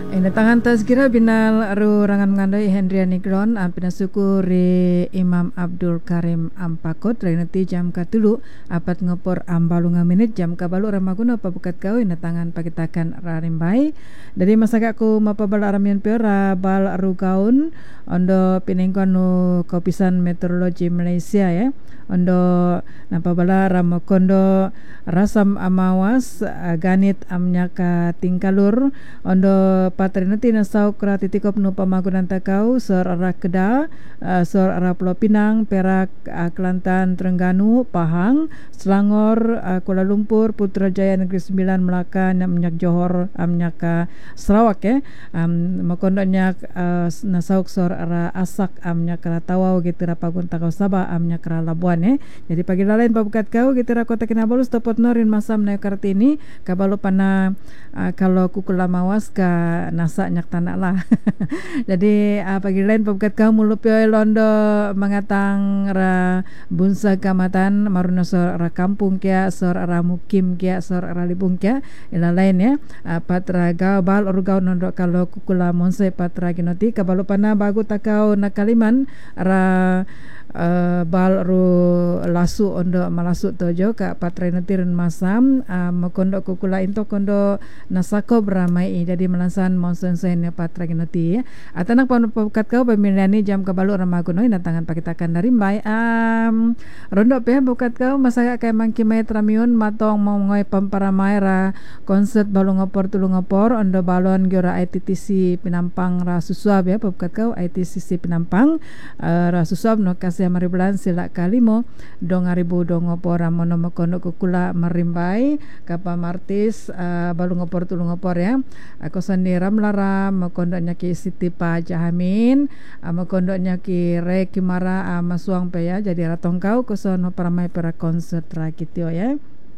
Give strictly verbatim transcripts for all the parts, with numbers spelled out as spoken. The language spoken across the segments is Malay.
Ina tangan tazkira binal aru rangan mengandai Hendriani Gron apina syukuri Imam Abdul Karim Ampakot renati jam katulu apat ngopor ambalunga minit jam kabalu ramaguna pabukat kau ina tangan pakitakan rarimbai dari masagaku mapabal aramian pera bal aru gaun ondo pinengkonu Kopisan Meteorologi Malaysia ya ondo napabala ramokondo rasam amawas ganit amnyaka tingkalur ondo patrinati na sauk ra titikop no pamagunan takau sor ara Kedah uh, sor ara Pulau Pinang, Perak, uh, Kelantan, Terengganu, Pahang, Selangor, uh, Kuala Lumpur, Putrajaya, Negeri Sembilan, Melaka, Minyak Johor, Minyak uh, Sarawak ya. Um, makondonyak uh, na sauk sor ara Asak, Minyak Tawau gitu ra pagun takau Sabah, Minyak Labuan ya. Jadi pagi lain pabukat kau gitu ra Kota Kinabalu stopot norin masam na Kartini kabalu pana uh, kalau kukula mawas ka nasa nyak tanah lah. Jadi uh, pagi lain pabukat kau mulupyo londo mengatang ra bunsa kamatan maruna sor ra kampung kia sor ra mukim kia sor ra libung kia ila lain ya uh, patra gabal urgau nondo kalau kukula monse patra ginoti kabalu pana bagu takau nakaliman ra Uh, bal ru lasu ondo malasu tojo ka patra netiren masam uh, makondo kukula into kondo nasako beramai jadi melansan monsen sen patra ginoti ya atanak panukat kau pemiliani jam kabalu ramaguno ina tangan pakitakan dari mbay um, rondo pe bukat kau masaya kay mangkimay tramion matong mongoy pamparamay ra konset balong ngopor tulung ngopor ondo balon gyora I T T C Pinampang ra susuab ya bukat kau I T C C Pinampang uh, ra susuab no kasi maribulan sila kalimo dong aribu dong ngopor amono makono kukula marimbai kapa martis uh, balung ngopor tulung ngopor ya ako sandiram lara makondo nyaki Siti Pa Jahamin uh, makondo nyaki Re Kimara uh, masuang pe ya jadi ratong kau kusono paramai para konser rakitio ya.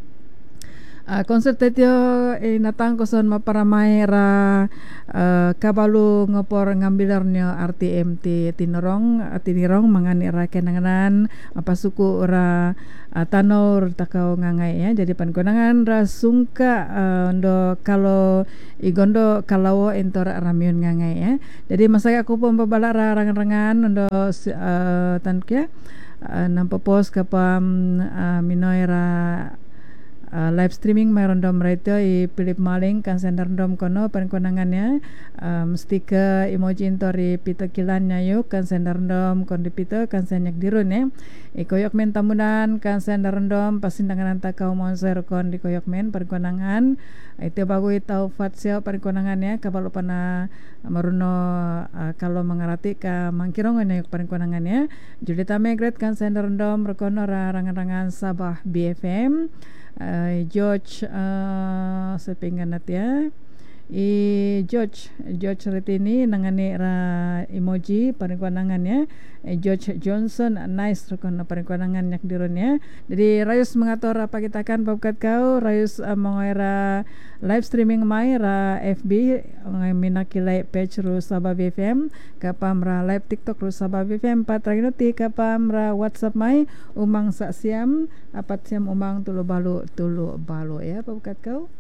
Uh, konser tetio eh, natang koson maparamai ra uh, kabalu ngopor ngambilarnyo R T M T tinorong uh, tinirong mangani ra kenanganan apa suku ra uh, tanor takau ngangai ya jadi pankonangan ra sungka uh, ndo kalau igondo kalau entor ramion ngangai ya jadi masaya aku pun babala ra rangan-rangan ndo uh, tan kia uh, nampa pos kapam uh, minoira Uh, live streaming mayroon dom radio i Philip Maling kan sender dom kono pankonangannya um, stiker emoji intori pita kilannya yuk kan sender dom kon di pita kan senyak dirun ya i koyok men tamunan kan sender dom pasindangan takau monser kon di koyok men pankonangan itu bagu tau fatsio pankonangannya kabalu pana maruno uh, kalau mengarati ka mangkirongan yuk pankonangannya Julita Megret kan sender dom rekono rangan-rangan Sabah B F M Uh, George uh, sepinganat ya i George George retini nangani ra emoji paringkonangan ya eh, George Johnson nice rukun paringkonangan nyak dirun ya jadi rayus mengatur apa kita kan pabukat kau rayus uh, mengoira live streaming mai ra F B ngai minakilai page ru Sabah B F M kapam ra live TikTok ru Sabah B F M patraginoti kapam ra WhatsApp mai umang saksiam apat siam umang tulu balu tulu balu ya pabukat kau